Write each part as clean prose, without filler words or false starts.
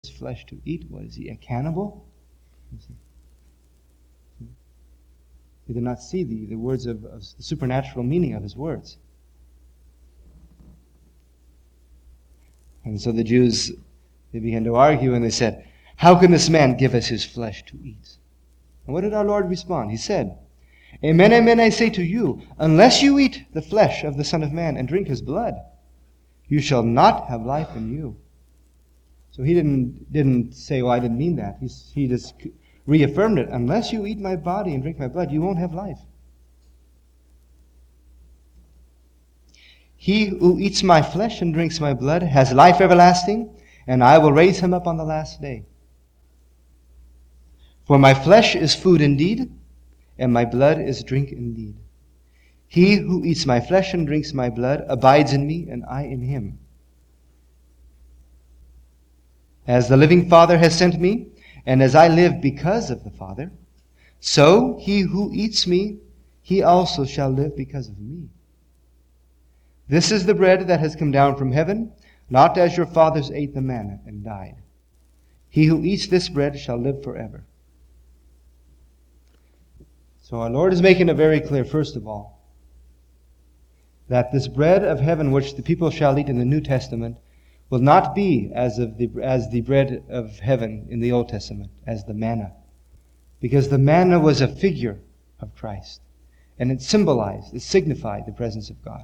his flesh to eat? Was he a cannibal? They did not see the words of the supernatural meaning of his words. And so the Jews, they began to argue, and they said, how can this man give us his flesh to eat? And what did our Lord respond? He said, Amen, amen, I say to you, unless you eat the flesh of the Son of Man and drink his blood, you shall not have life in you. So he didn't say, well, I didn't mean that. He just reaffirmed it. Unless you eat my body and drink my blood, you won't have life. He who eats my flesh and drinks my blood has life everlasting, and I will raise him up on the last day. For my flesh is food indeed, and my blood is drink indeed. He who eats my flesh and drinks my blood abides in me, and I in him. As the living Father has sent me, and as I live because of the Father, so he who eats me, he also shall live because of me. This is the bread that has come down from heaven, not as your fathers ate the manna and died. He who eats this bread shall live forever. So our Lord is making it very clear, first of all, that this bread of heaven which the people shall eat in the New Testament will not be as the bread of heaven in the Old Testament, as the manna. Because the manna was a figure of Christ, and it signified the presence of God.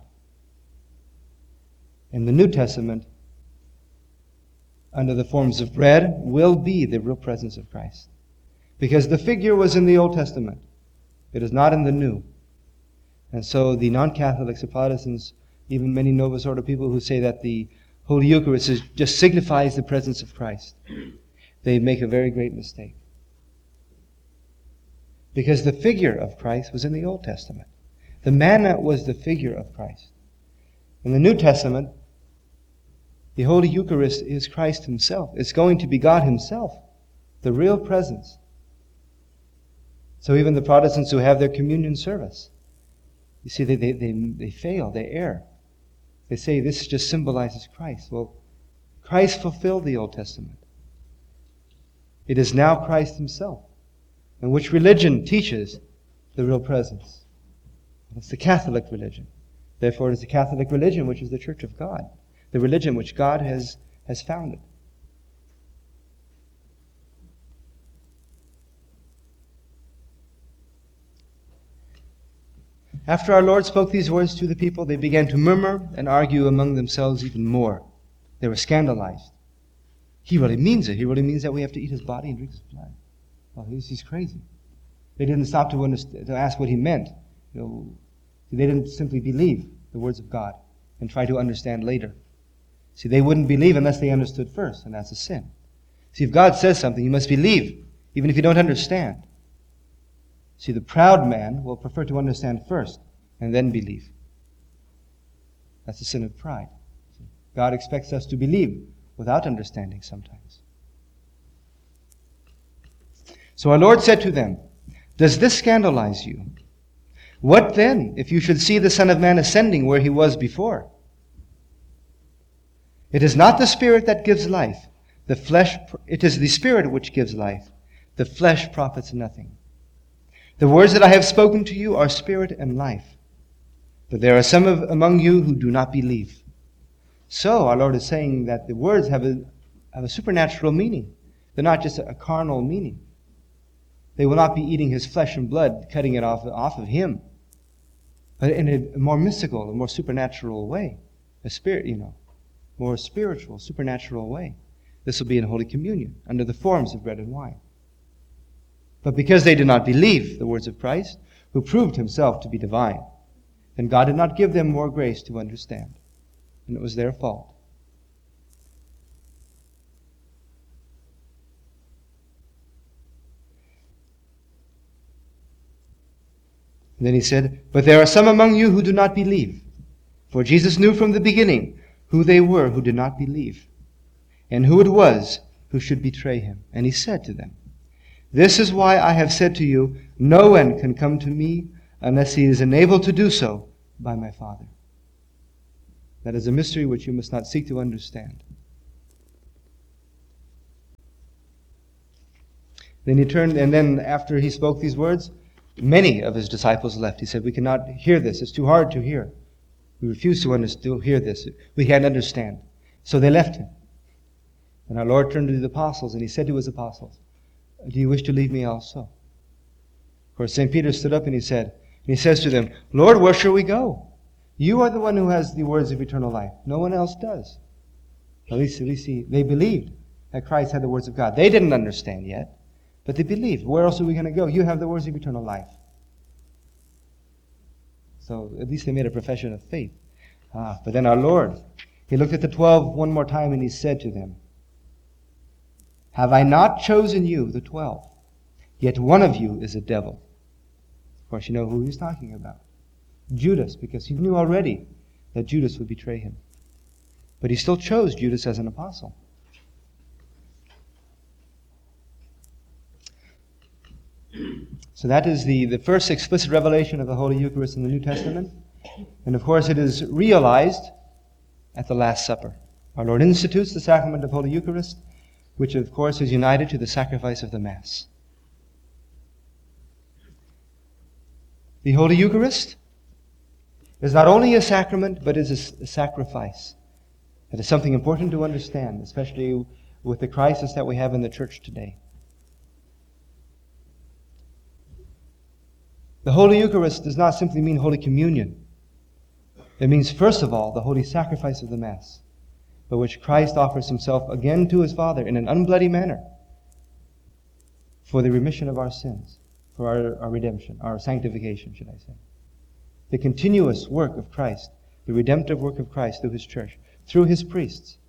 In the New Testament, under the forms of bread, will be the real presence of Christ. Because the figure was in the Old Testament. It is not in the New. And so the non-Catholics, the Protestants, even many Novus Ordo people who say that the Holy Eucharist just signifies the presence of Christ, they make a very great mistake. Because the figure of Christ was in the Old Testament. The manna was the figure of Christ. In the New Testament, the Holy Eucharist is Christ himself. It's going to be God himself, the real presence. So even the Protestants who have their communion service, you see, they fail, they err. They say this just symbolizes Christ. Well, Christ fulfilled the Old Testament. It is now Christ himself. And which religion teaches the real presence? It's the Catholic religion. Therefore, it is the Catholic religion which is the Church of God, the religion which God has founded. After our Lord spoke these words to the people, they began to murmur and argue among themselves even more. They were scandalized. He really means it. He really means that we have to eat his body and drink his blood. Well, he's crazy. They didn't stop to ask what he meant. They didn't simply believe the words of God and try to understand later. See, they wouldn't believe unless they understood first, and that's a sin. See, if God says something, you must believe, even if you don't understand. See, the proud man will prefer to understand first and then believe. That's the sin of pride. God expects us to believe without understanding sometimes. So our Lord said to them, "Does this scandalize you? What then, if you should see the Son of Man ascending where he was before? It is not the Spirit that gives life. It is the Spirit which gives life. The flesh profits nothing. The words that I have spoken to you are spirit and life. But there are some among you who do not believe." So our Lord is saying that the words have a supernatural meaning. They're not just a carnal meaning. They will not be eating his flesh and blood, cutting it off of him, but in a more mystical, a more supernatural way, more spiritual, supernatural way. This will be in Holy Communion, under the forms of bread and wine. But because they did not believe the words of Christ, who proved himself to be divine, then God did not give them more grace to understand, and it was their fault. And then he said, "But there are some among you who do not believe." For Jesus knew from the beginning who they were who did not believe, and who it was who should betray him. And he said to them, "This is why I have said to you, no one can come to me unless he is enabled to do so by my Father." That is a mystery which you must not seek to understand. Then he turned, and then after he spoke these words, many of his disciples left. He said, we cannot hear this. It's too hard to hear. We refuse to hear this. We can't understand. So they left him. And our Lord turned to the apostles, and he said to his apostles, do you wish to leave me also? Of course, St. Peter stood up and he says to them, Lord, where shall we go? You are the one who has the words of eternal life. No one else does. At least they believed that Christ had the words of God. They didn't understand yet, but they believed. Where else are we going to go? You have the words of eternal life. So at least they made a profession of faith. But then our Lord, he looked at the 12 one more time and he said to them, have I not chosen you, the 12? Yet one of you is a devil. Of course, you know who he's talking about. Judas, because he knew already that Judas would betray him. But he still chose Judas as an apostle. So that is the first explicit revelation of the Holy Eucharist in the New Testament. And of course it is realized at the Last Supper. Our Lord institutes the sacrament of Holy Eucharist, which of course is united to the sacrifice of the Mass. The Holy Eucharist is not only a sacrament, but is a sacrifice. That is something important to understand, especially with the crisis that we have in the church today. The Holy Eucharist does not simply mean Holy Communion. It means, first of all, the holy sacrifice of the Mass, by which Christ offers himself again to his Father in an unbloody manner for the remission of our sins, for our redemption, our sanctification, should I say. The continuous work of Christ, the redemptive work of Christ through his church, through his priests.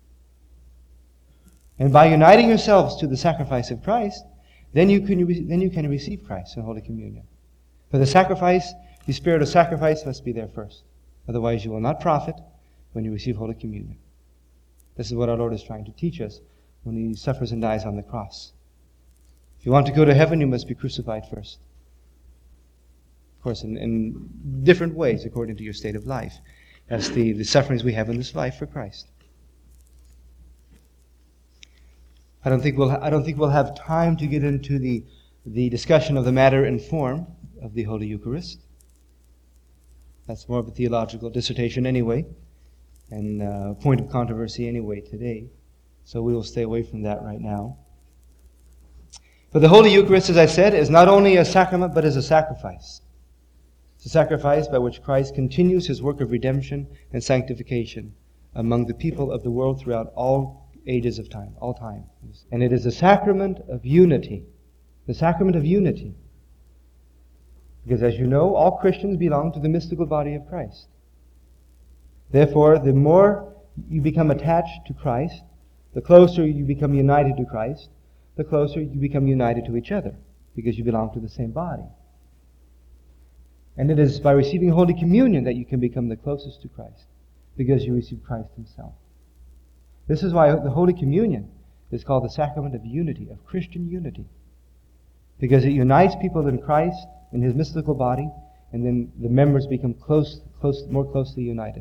And by uniting yourselves to the sacrifice of Christ, then you can receive Christ in Holy Communion. For the sacrifice, the spirit of sacrifice must be there first. Otherwise you will not profit when you receive Holy Communion. This is what our Lord is trying to teach us when he suffers and dies on the cross. If you want to go to heaven, you must be crucified first. Of course, in different ways according to your state of life. That's the sufferings we have in this life for Christ. I don't think we'll have time to get into the discussion of the matter and form of the Holy Eucharist. That's more of a theological dissertation anyway, and a point of controversy anyway today. So we will stay away from that right now. But the Holy Eucharist, as I said, is not only a sacrament, but is a sacrifice. It's a sacrifice by which Christ continues his work of redemption and sanctification among the people of the world throughout all ages of time, all time. And it is a sacrament of unity. The sacrament of unity. Because as you know, all Christians belong to the mystical body of Christ. Therefore, the more you become attached to Christ, the closer you become united to Christ, the closer you become united to each other, because you belong to the same body. And it is by receiving Holy Communion that you can become the closest to Christ, because you receive Christ himself. This is why the Holy Communion is called the sacrament of unity, of Christian unity, because it unites people in Christ, in his mystical body, and then the members become more closely united.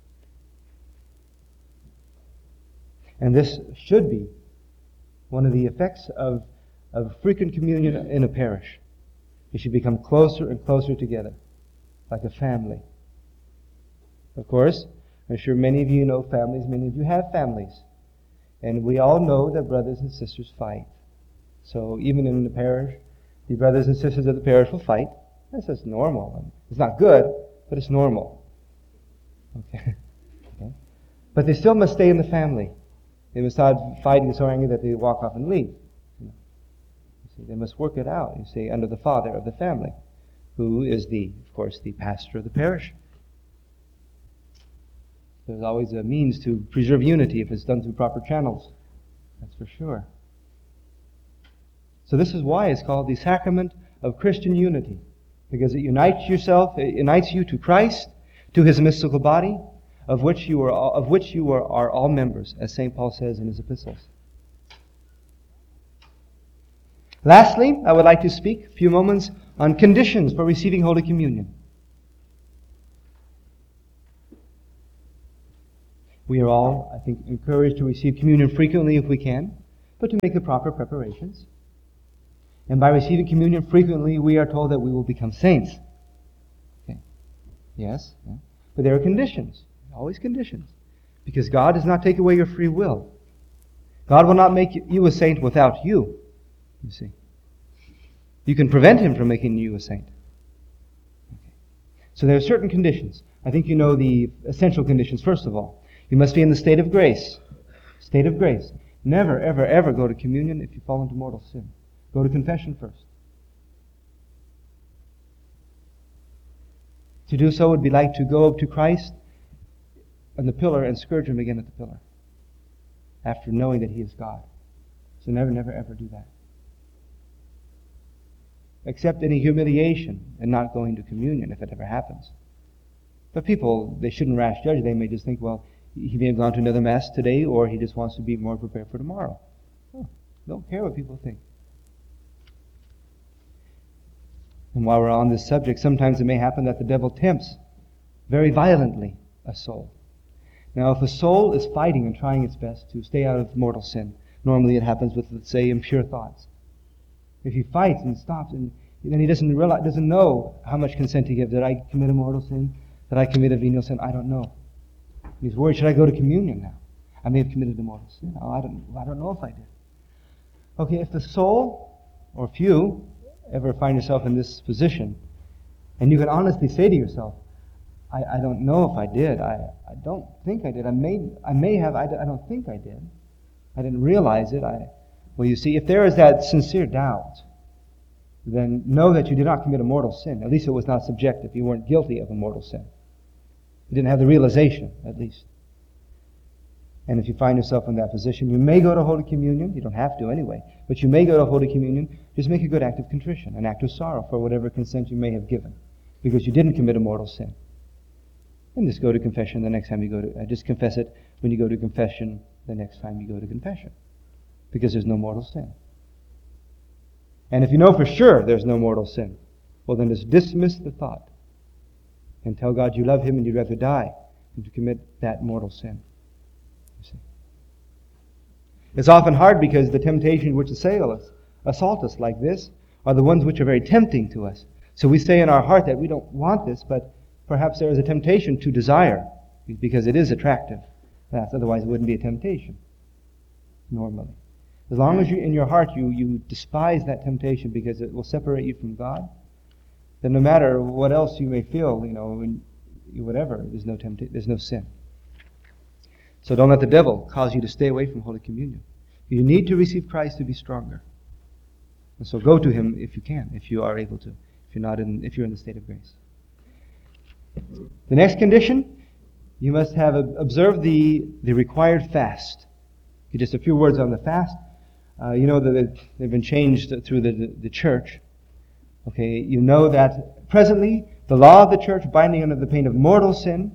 And this should be one of the effects of frequent communion in a parish. You should become closer and closer together, like a family. Of course, I'm sure many of you know families, many of you have families. And we all know that brothers and sisters fight. So even in the parish, the brothers and sisters of the parish will fight. That's just normal. It's not good, but it's normal. Okay. But they still must stay in the family. They must not fight and get so angry that they walk off and leave. You see, they must work it out, you see, under the father of the family, who is of course, the pastor of the parish. There's always a means to preserve unity if it's done through proper channels. That's for sure. So this is why it's called the sacrament of Christian unity, because it unites you to Christ, to his mystical body, of which you are all members, as St. Paul says in his epistles. Lastly, I would like to speak a few moments on conditions for receiving Holy Communion. We are all, I think, encouraged to receive communion frequently if we can, but to make the proper preparations. And by receiving communion frequently, we are told that we will become saints. Okay. Yes. Yeah. But there are conditions. Always conditions. Because God does not take away your free will. God will not make you a saint without you. You see. You can prevent Him from making you a saint. Okay. So there are certain conditions. I think you know the essential conditions. First of all, you must be in the state of grace. State of grace. Never, ever, ever go to communion if you fall into mortal sin. Go to confession first. To do so would be like to go up to Christ on the pillar and scourge Him again at the pillar, after knowing that He is God. So never, never, ever do that. Accept any humiliation in not going to communion if it ever happens. But people, they shouldn't rash judge. They may just think, well, he may have gone to another Mass today, or he just wants to be more prepared for tomorrow. Oh, don't care what people think. And while we're on this subject, sometimes it may happen that the devil tempts very violently a soul. Now, if a soul is fighting and trying its best to stay out of mortal sin, normally it happens with, let's say, impure thoughts. If he fights and stops, and then he doesn't know how much consent to give. Did I commit a mortal sin? Did I commit a venial sin? I don't know. He's worried. Should I go to communion now? I may have committed a mortal sin. Oh, I don't know if I did. Okay, if the soul, or if you ever find yourself in this position, and you can honestly say to yourself, I don't know if I did. I don't think I did. I may have. I don't think I did. I didn't realize it. Well, you see, if there is that sincere doubt, then know that you did not commit a mortal sin. At least it was not subjective. You weren't guilty of a mortal sin. You didn't have the realization, at least. And if you find yourself in that position, you may go to Holy Communion. You don't have to anyway. But you may go to Holy Communion. Just make a good act of contrition, an act of sorrow for whatever consent you may have given, because you didn't commit a mortal sin. And just go to confession the next time you go to... just confess it when you go to confession the next time you go to confession, because there's no mortal sin. And if you know for sure there's no mortal sin, well, then just dismiss the thought and tell God you love Him and you'd rather die than to commit that mortal sin. You see. It's often hard because the temptations which assault us like this are the ones which are very tempting to us. So we say in our heart that we don't want this, but perhaps there is a temptation to desire because it is attractive. Otherwise it wouldn't be a temptation normally. As long as you, in your heart you despise that temptation because it will separate you from God, then no matter what else you may feel, whatever, there's no sin. So don't let the devil cause you to stay away from Holy Communion. You need to receive Christ to be stronger. And so go to Him if you can, if you are able to, if you're in the state of grace. The next condition, you must have observed the required fast. Just a few words on the fast. You know that they've been changed through the church. Okay, you know that presently the law of the church binding under the pain of mortal sin,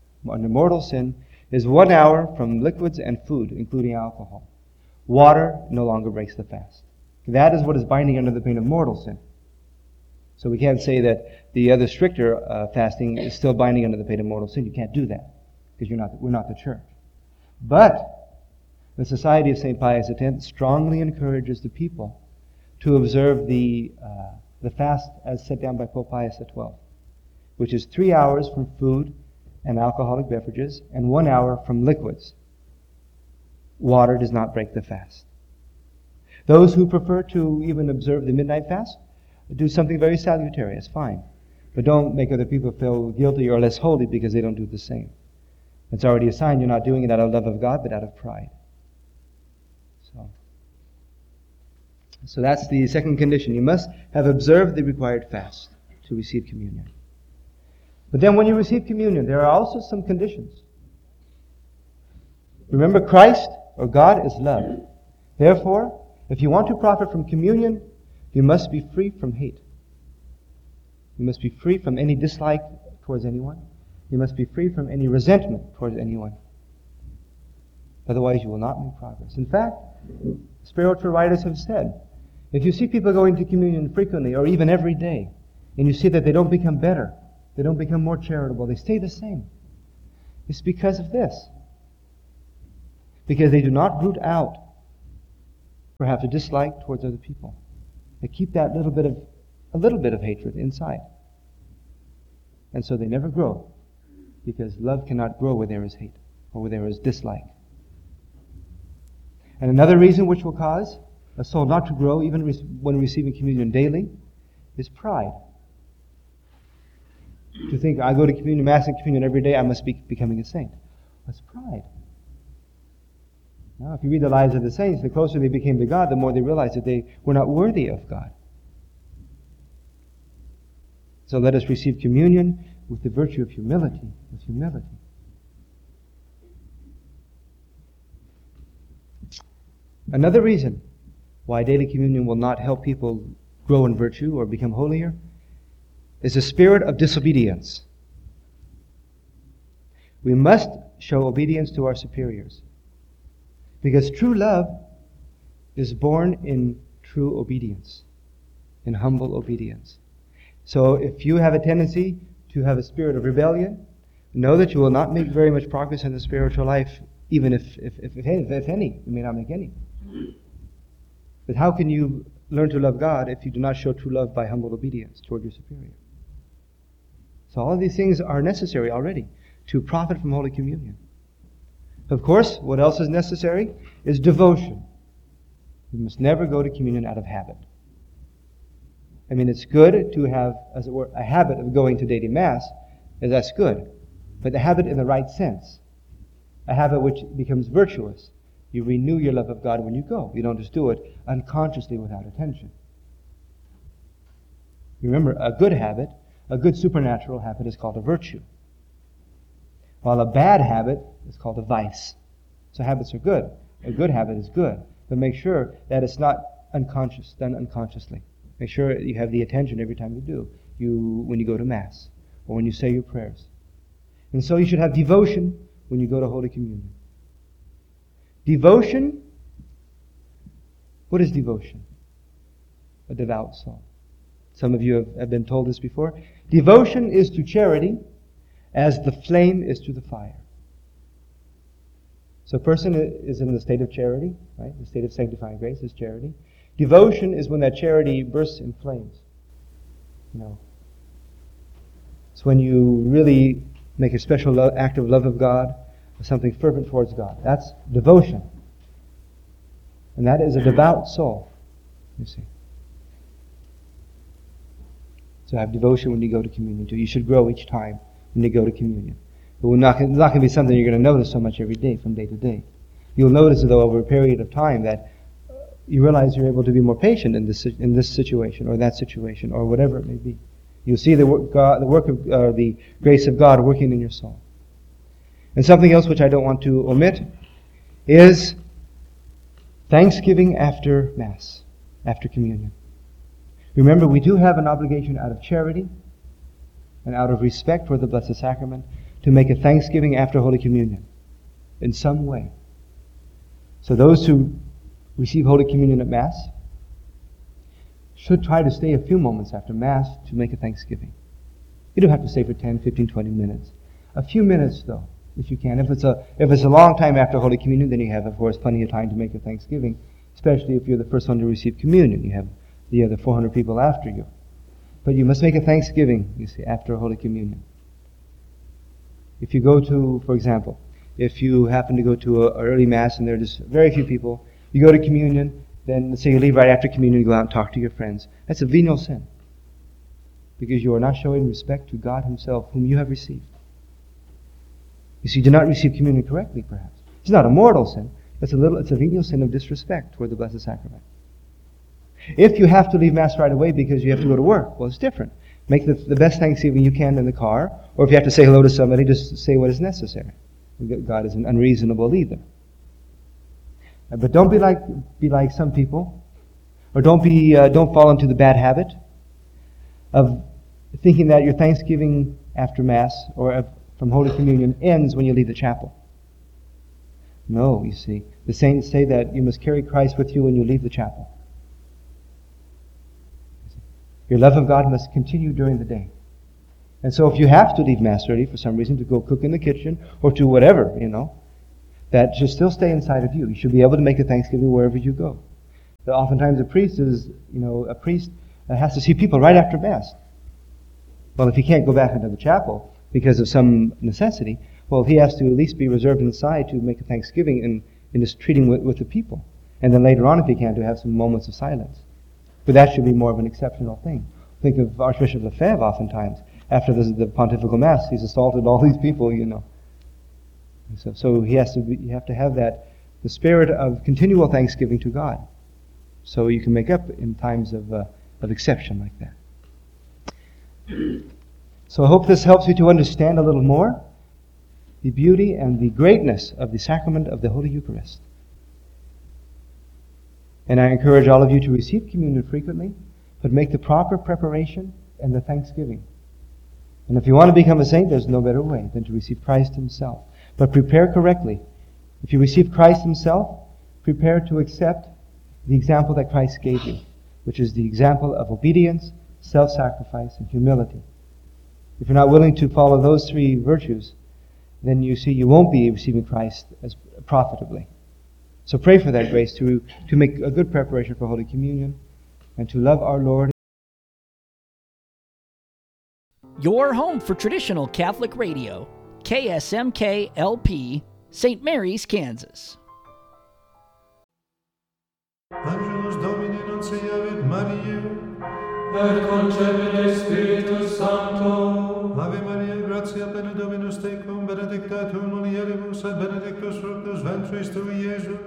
is 1 hour from liquids and food, including alcohol. Water no longer breaks the fast. That is what is binding under the pain of mortal sin. So we can't say that the other stricter fasting is still binding under the pain of mortal sin. You can't do that because we're not the church. But the Society of St. Pius X strongly encourages the people to observe the fast as set down by Pope Pius XII, which is 3 hours from food and alcoholic beverages and 1 hour from liquids. Water does not break the fast. Those who prefer to even observe the midnight fast do something very salutary. It's fine. But don't make other people feel guilty or less holy because they don't do the same. It's already a sign you're not doing it out of love of God, but out of pride. So that's the second condition. You must have observed the required fast to receive communion. But then when you receive communion, there are also some conditions. Remember, Christ, or God, is love. Therefore, if you want to profit from communion, you must be free from hate. You must be free from any dislike towards anyone. You must be free from any resentment towards anyone. Otherwise, you will not make progress. In fact, spiritual writers have said, if you see people going to communion frequently or even every day, and you see that they don't become better, they don't become more charitable, they stay the same, it's because of this. Because they do not root out perhaps a dislike towards other people. They keep that a little bit of hatred inside. And so they never grow, because love cannot grow where there is hate or where there is dislike. And another reason which will cause a soul not to grow, even when receiving communion daily, is pride. To think, I go to communion, Mass and communion every day, I must be becoming a saint. That's pride. Now, if you read the lives of the saints, the closer they became to God, the more they realized that they were not worthy of God. So let us receive communion with the virtue of humility, with humility. Another reason why daily communion will not help people grow in virtue or become holier is a spirit of disobedience. We must show obedience to our superiors, because true love is born in true obedience, in humble obedience. So if you have a tendency to have a spirit of rebellion, know that you will not make very much progress in the spiritual life, even if any. You may not make any. But how can you learn to love God if you do not show true love by humble obedience toward your superior? So all of these things are necessary already to profit from Holy Communion. Of course, what else is necessary is devotion. You must never go to communion out of habit. I mean, it's good to have, as it were, a habit of going to daily Mass, and that's good. But the habit in the right sense. A habit which becomes virtuous. You renew your love of God when you go. You don't just do it unconsciously without attention. Remember, a good habit, a good supernatural habit is called a virtue, while a bad habit is called a vice. So habits are good. A good habit is good. But make sure that it's not unconscious, done unconsciously. Make sure you have the attention every time you do. When you go to Mass, or when you say your prayers. And so you should have devotion when you go to Holy Communion. Devotion, what is devotion? A devout soul. Some of you have been told this before. Devotion is to charity as the flame is to the fire. So a person is in the state of charity, right? The state of sanctifying grace is charity. Devotion is when that charity bursts in flames. It's when you really make a special act of love of God, or something fervent towards God. That's devotion. And that is a devout soul, you see. So have devotion when you go to communion too. You should grow each time when you go to communion. But it's not going to be something you're going to notice so much every day, from day to day. You'll notice, though, over a period of time that you realize you're able to be more patient in this situation, or that situation, or whatever it may be. You'll see the grace of God working in your soul. And something else which I don't want to omit is thanksgiving after Mass, after communion. Remember, we do have an obligation out of charity and out of respect for the Blessed Sacrament to make a thanksgiving after Holy Communion in some way. So those who receive Holy Communion at Mass should try to stay a few moments after Mass to make a thanksgiving. You don't have to stay for 10, 15, 20 minutes. A few minutes, though, if you can. If it's a long time after Holy Communion, then you have, of course, plenty of time to make a thanksgiving, especially if you're the first one to receive communion. You have the other 400 people after you. But you must make a thanksgiving, you see, after Holy Communion. If you go to, for example, if you happen to go to an early Mass and there are just very few people, you go to communion, then let's say you leave right after communion, you go out and talk to your friends. That's a venial sin, because you are not showing respect to God Himself, whom you have received. You see, you do not receive communion correctly, perhaps. It's not a mortal sin. It's a venial sin of disrespect toward the Blessed Sacrament. If you have to leave Mass right away because you have to go to work, well, it's different. Make the best thanksgiving you can in the car, or if you have to say hello to somebody, just say what is necessary. God is an unreasonable leader. But don't be like some people, or don't fall into the bad habit of thinking that your thanksgiving after Mass or from Holy Communion ends when you leave the chapel. No, you see, the saints say that you must carry Christ with you when you leave the chapel. Your love of God must continue during the day. And so if you have to leave Mass early for some reason, to go cook in the kitchen or to whatever, that should still stay inside of you. You should be able to make a thanksgiving wherever you go. that oftentimes a priest has to see people right after Mass. Well, if he can't go back into the chapel because of some necessity, well, he has to at least be reserved inside to make a thanksgiving in his treating with the people. And then later on, if he can, to have some moments of silence. But that should be more of an exceptional thing. Think of Archbishop Lefebvre oftentimes. After the pontifical Mass, he's assaulted all these people, So you have to have the spirit of continual thanksgiving to God. So you can make up in times of exception like that. So I hope this helps you to understand a little more the beauty and the greatness of the sacrament of the Holy Eucharist. And I encourage all of you to receive communion frequently, but make the proper preparation and the thanksgiving. And if you want to become a saint, there's no better way than to receive Christ Himself. But prepare correctly. If you receive Christ Himself, prepare to accept the example that Christ gave you, which is the example of obedience, self-sacrifice, and humility. If you're not willing to follow those three virtues, then you won't be receiving Christ as profitably. So pray for that grace to make a good preparation for Holy Communion and to love our Lord. Your home for traditional Catholic radio, KSMK LP, St. Mary's, Kansas. Angelus Domini nunciavit Mariae, et concepit Spiritus Sancto. Ave Maria, gratia plena Dominus tecum, benedicta tu in mulieribus, et benedictus fructus ventris tui, Iesus.